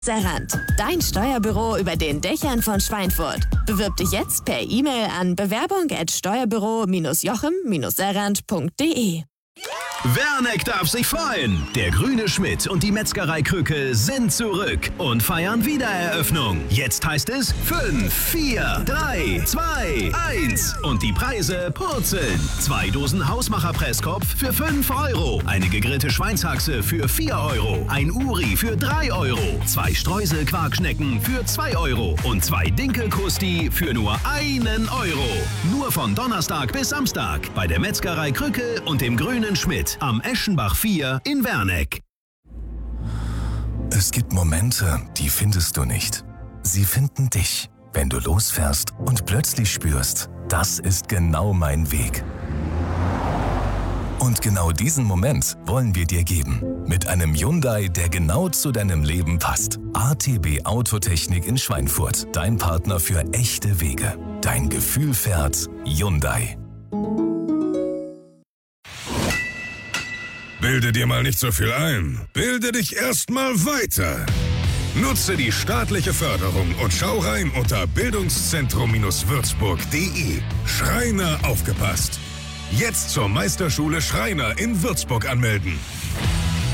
Serrand, dein Steuerbüro über den Dächern von Schweinfurt. Bewirb dich jetzt per E-Mail an bewerbung@steuerbüro-serrand.de. Werneck darf sich freuen. Der Grüne Schmidt und die Metzgerei Krücke sind zurück und feiern Wiedereröffnung. Jetzt heißt es 5, 4, 3, 2, 1 und die Preise purzeln. 2 Dosen Hausmacher-Presskopf für 5 €, eine gegrillte Schweinshaxe für 4 €, ein Uri für 3 €, 2 Streusel-Quarkschnecken für 2 € und 2 Dinkelkrusti für nur 1 €. Nur von Donnerstag bis Samstag bei der Metzgerei Krücke und dem Grünen Schmidt am Eschenbach 4 in Werneck. Es gibt Momente, die findest du nicht. Sie finden dich, wenn du losfährst und plötzlich spürst, das ist genau mein Weg. Und genau diesen Moment wollen wir dir geben. Mit einem Hyundai, der genau zu deinem Leben passt. ATB Autotechnik in Schweinfurt. Dein Partner für echte Wege. Dein Gefühl fährt Hyundai. Bilde dir mal nicht so viel ein. Bilde dich erst mal weiter. Nutze die staatliche Förderung und schau rein unter bildungszentrum-würzburg.de. Schreiner aufgepasst. Jetzt zur Meisterschule Schreiner in Würzburg anmelden.